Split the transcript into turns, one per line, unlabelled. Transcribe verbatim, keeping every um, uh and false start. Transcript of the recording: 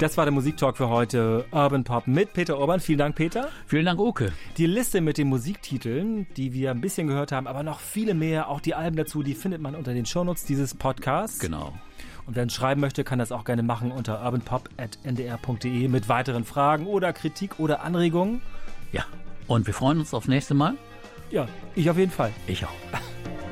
Das war der Musiktalk für heute. Urban Pop mit Peter Urban. Vielen Dank, Peter.
Vielen Dank, Oke.
Die Liste mit den Musiktiteln, die wir ein bisschen gehört haben, aber noch viele mehr, auch die Alben dazu, die findet man unter den Shownotes dieses Podcasts.
Genau.
Und wer uns schreiben möchte, kann das auch gerne machen unter urbanpop at n d r punkt d e mit weiteren Fragen oder Kritik oder Anregungen.
Ja, und wir freuen uns aufs nächste Mal.
Ja, ich auf jeden Fall.
Ich auch.